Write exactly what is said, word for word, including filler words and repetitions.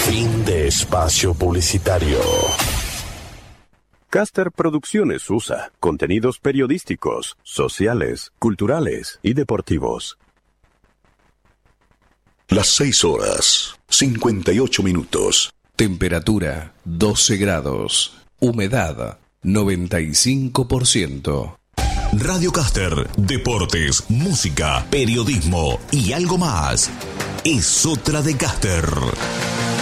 Fin de espacio publicitario. Caster Producciones U S A. Contenidos periodísticos, sociales, culturales y deportivos. Las seis horas, cincuenta y ocho minutos. Temperatura doce grados. Humedad noventa y cinco por ciento. Radio Caster, deportes, música, periodismo y algo más. Es otra de Caster.